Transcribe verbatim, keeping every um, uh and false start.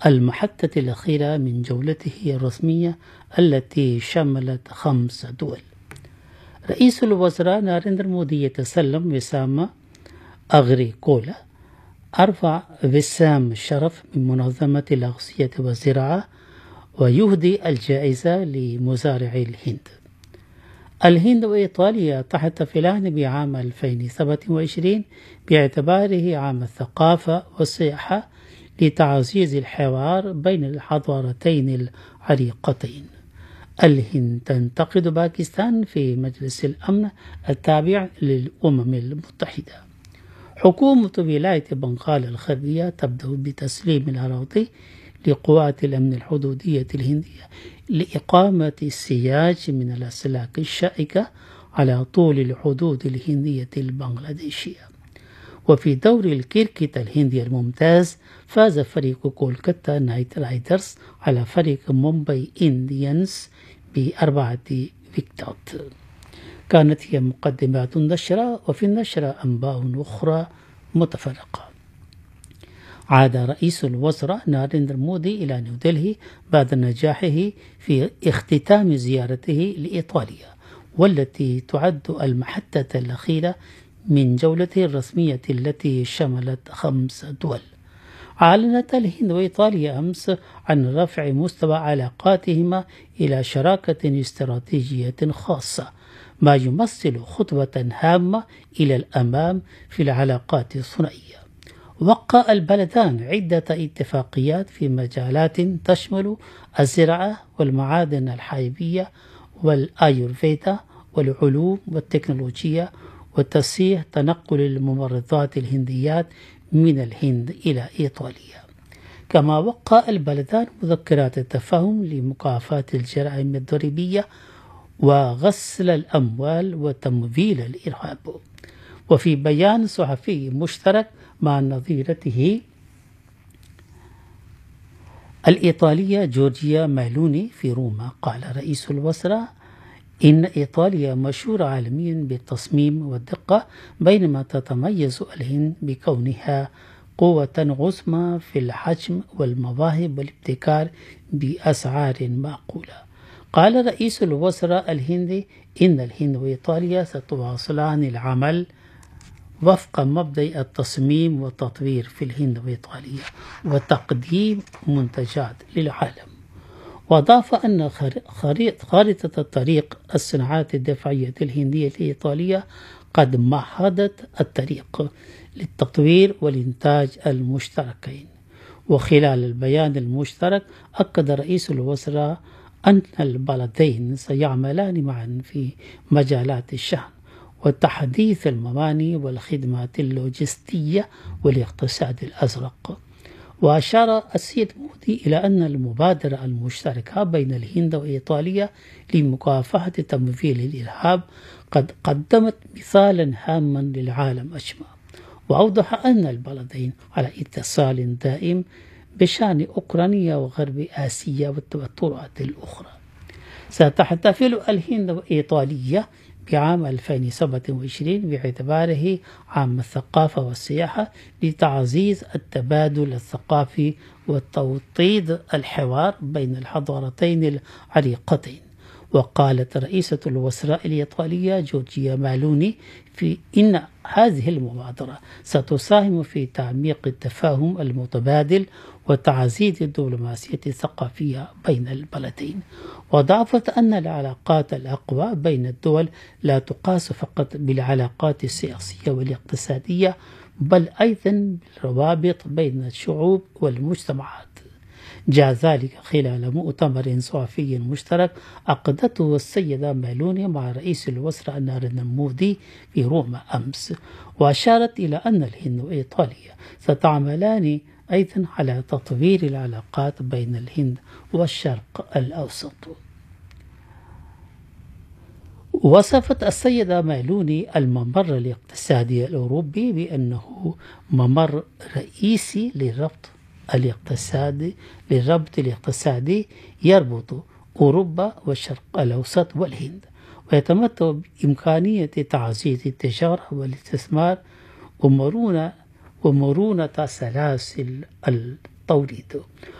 المحطة الأخيرة من جولته الرسمية التي شملت خمس دول. رئيس الوزراء ناريندرا مودي يتسلم وسام أغريكولا، أرفع وسام الشرف من منظمة الأغذية والزراعة، ويهدي الجائزة لمزارعي الهند. الهند وإيطاليا تحتفلان بعام ألفين وسبعة وعشرين باعتباره عام الثقافة والسياحة لتعزيز الحوار بين الحضارتين العريقتين. الهند تنتقد باكستان في مجلس الأمن التابع للأمم المتحدة. حكومة ولاية بنغال الغربية تبدأ بتسليم الأراضي لقوات الأمن الحدودية الهندية لإقامة السياج من الأسلاك الشائكة على طول الحدود الهندية البنغلاديشية. وفي دوري الكريكت الهندي الممتاز فاز فريق كولكاتا نايت رايدرز على فريق مومباي إنديانز بأربعة ويكتات. كانت هي مقدمات النشرة، وفي النشرة أنباء أخرى متفرقة. عاد رئيس الوزراء ناريندرا مودي إلى نيودلهي بعد نجاحه في اختتام زيارته لإيطاليا، والتي تعد المحطة الأخيرة من جولته الرسمية التي شملت خمس دول. أعلنت الهند وإيطاليا أمس عن رفع مستوى علاقاتهما إلى شراكة استراتيجية خاصة، ما يمثل خطوة هامة إلى الأمام في العلاقات الثنائية. وقع البلدان عدة اتفاقيات في مجالات تشمل الزراعة والمعادن الحيوية والآيورفيدا والعلوم والتكنولوجيا وتسهيل تنقل الممرضات الهنديات من الهند إلى إيطاليا. كما وقع البلدان مذكرات التفاهم لمكافحة الجرائم الضريبية وغسل الأموال وتمويل الإرهاب. وفي بيان صحفي مشترك مع نظيرته الإيطالية جورجيا ميلوني في روما، قال رئيس الوزراء إن إيطاليا مشهورة عالميا بالتصميم والدقة، بينما تتميز الهند بكونها قوة عظمى في الحجم والمواهب والابتكار بأسعار معقولة. قال رئيس الوزراء الهندي إن الهند وإيطاليا ستواصلان العمل وفق مبدأ التصميم والتطوير في الهند وإيطاليا وتقديم منتجات للعالم. وأضاف أن خارطة الطريق الصناعات الدفاعية الهندية الإيطالية قد مهدت الطريق للتطوير والإنتاج المشتركين. وخلال البيان المشترك أكد رئيس الوزراء أن البلدين سيعملان معا في مجالات الشحن وتحديث المباني والخدمات اللوجستية والاقتصاد الأزرق. وأشار السيد مودي إلى أن المبادرة المشتركة بين الهند وإيطاليا لمكافحة تمويل الإرهاب قد قدمت مثالا هاما للعالم أجمع، وأوضح أن البلدين على اتصال دائم بشأن أوكرانيا وغرب آسيا والتوترات الأخرى. ستحتفل الهند وإيطاليا بعام ألفين وسبعة وعشرين باعتباره عام الثقافة والسياحة لتعزيز التبادل الثقافي وتوطيد الحوار بين الحضارتين العريقتين. وقالت رئيسة الوزراء الإيطالية جورجيا مالوني في إن هذه المبادرة ستساهم في تعميق التفاهم المتبادل وتعزيز الدبلوماسية الثقافية بين البلدين. وأضافت أن العلاقات الأقوى بين الدول لا تقاس فقط بالعلاقات السياسية والاقتصادية، بل أيضا بالروابط بين الشعوب والمجتمعات. جاء ذلك خلال مؤتمر صحفي مشترك عقدته السيدة مالوني مع رئيس الوزراء ناريندرا مودي في روما أمس. وأشارت إلى أن الهند وإيطاليا ستعملان أيضا على تطوير العلاقات بين الهند والشرق الأوسط. وصفت السيدة مالوني الممر الاقتصادي الأوروبي بأنه ممر رئيسي للربط الاقتصادي للربط الاقتصادي يربط أوروبا والشرق الأوسط والهند، ويتمتع بإمكانية تعزيز التجارة والاستثمار ومرونة ومرونة سلاسل التوريد.